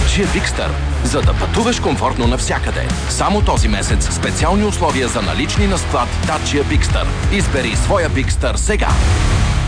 Dacia Bigster, за да пътуваш комфортно навсякъде. Само този месец специални условия за налични на склад Dacia Bigster. Избери своя Bigster сега.